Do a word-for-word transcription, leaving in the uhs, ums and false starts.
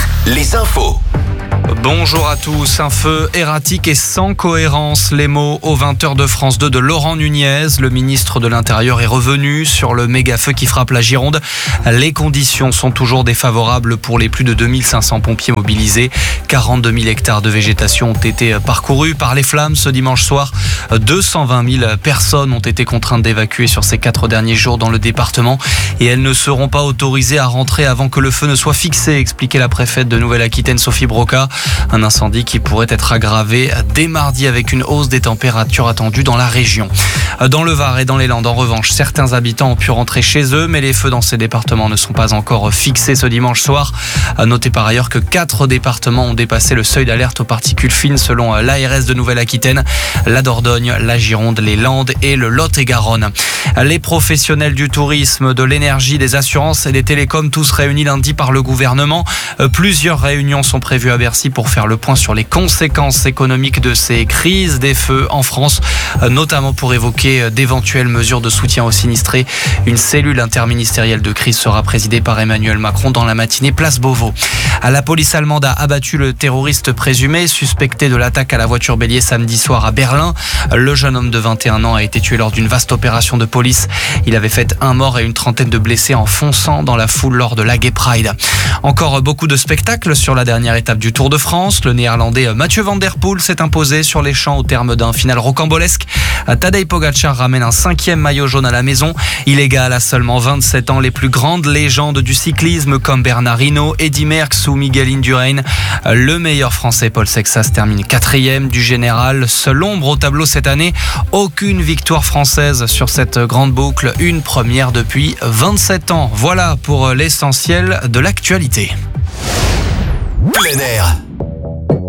les infos. Bonjour à tous. Un feu erratique et sans cohérence. Les mots aux vingt heures de France deux de Laurent Nunez. Le ministre de l'Intérieur est revenu sur le méga-feu qui frappe la Gironde. Les conditions sont toujours défavorables pour les plus de deux mille cinq cents pompiers mobilisés. quarante-deux mille hectares de végétation ont été parcourus par les flammes ce dimanche soir. deux cent vingt mille personnes ont été contraintes d'évacuer sur ces quatre derniers jours dans le département et elles ne seront pas autorisées à rentrer avant que le feu ne soit fixé, expliquait la préfète de Nouvelle-Aquitaine Sophie Broca. Un incendie qui pourrait être aggravé dès mardi avec une hausse des températures attendues dans la région. Dans le Var et dans les Landes, en revanche, certains habitants ont pu rentrer chez eux, mais les feux dans ces départements ne sont pas encore fixés ce dimanche soir. Notez par ailleurs que quatre départements ont dépassé le seuil d'alerte aux particules fines selon l'A R S de Nouvelle-Aquitaine, la Dordogne, la Gironde, les Landes et le Lot-et-Garonne. Les professionnels du tourisme, de l'énergie, des assurances et des télécoms, tous réunis lundi par le gouvernement. Plusieurs réunions sont prévues à Bercy pour faire le point sur les conséquences économiques de ces crises des feux en France, notamment pour évoquer d'éventuelles mesures de soutien aux sinistrés. Une cellule interministérielle de crise sera présidée par Emmanuel Macron dans la matinée place Beauvau. La police allemande a abattu le terroriste présumé, suspecté de l'attaque à la voiture bélier samedi soir à Berlin. Le jeune homme de vingt et un ans a été tué lors d'une vaste opération de police. Il avait fait un mort et une trentaine de blessés en fonçant dans la foule lors de la Gay Pride. Encore beaucoup de spectacles sur la dernière étape du Tour de France. Le néerlandais Mathieu Van Der Poel s'est imposé sur les champs au terme d'un final rocambolesque. Tadej Pogacar ramène un cinquième maillot jaune à la maison. Il égale à seulement vingt-sept ans les plus grandes légendes du cyclisme comme Bernard Hinault, Eddy Merckx ou Miguel Indurain. Le meilleur français Paul Sexas termine quatrième du général. Seule ombre au tableau cette année, aucune victoire française sur cette grande boucle, une première depuis vingt-sept ans. Voilà pour l'essentiel de l'actualité. Plein air,